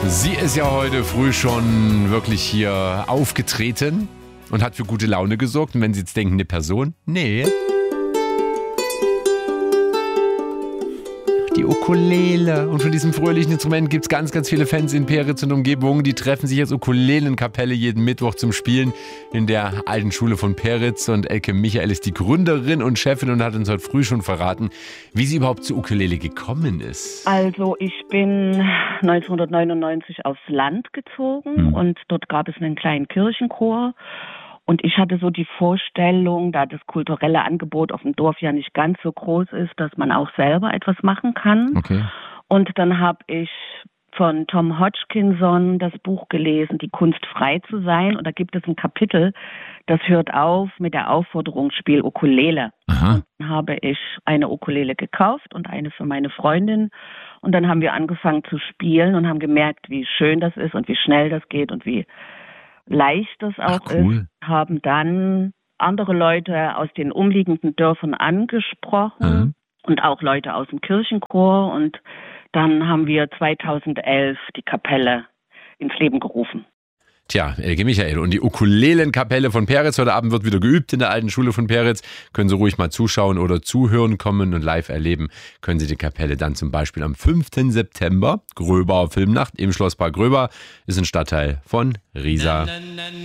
Sie ist ja heute früh schon wirklich hier aufgetreten und hat für gute Laune gesorgt. Und wenn Sie jetzt denken, eine Person? Nee. Die Ukulele. Und von diesem fröhlichen Instrument gibt es ganz, ganz viele Fans in Peritz und Umgebung. Die treffen sich als Ukulelenkapelle jeden Mittwoch zum Spielen in der alten Schule von Peritz. Und Elke Michael ist die Gründerin und Chefin und hat uns heute früh schon verraten, wie sie überhaupt zur Ukulele gekommen ist. Also ich bin 1999 aufs Land gezogen und dort gab es einen kleinen Kirchenchor. Und ich hatte so die Vorstellung, da das kulturelle Angebot auf dem Dorf ja nicht ganz so groß ist, dass man auch selber etwas machen kann. Okay. Und dann habe ich von Tom Hodgkinson das Buch gelesen, Die Kunst frei zu sein. Und da gibt es ein Kapitel, das hört auf mit der Aufforderung, spiel Ukulele. Aha. Und dann habe ich eine Ukulele gekauft und eine für meine Freundin. Und dann haben wir angefangen zu spielen und haben gemerkt, wie schön das ist und wie schnell das geht und wie leicht das auch ist, haben dann andere Leute aus den umliegenden Dörfern angesprochen und auch Leute aus dem Kirchenchor und dann haben wir 2011 die Kapelle ins Leben gerufen. Tja, Elke Michael und die Ukulelenkapelle von Peritz. Heute Abend wird wieder geübt in der alten Schule von Peritz. Können Sie ruhig mal zuschauen oder zuhören kommen und live erleben. Können Sie die Kapelle dann zum Beispiel am 5. September, Gröbauer Filmnacht im Schlosspark Gröber, ist ein Stadtteil von Riesa.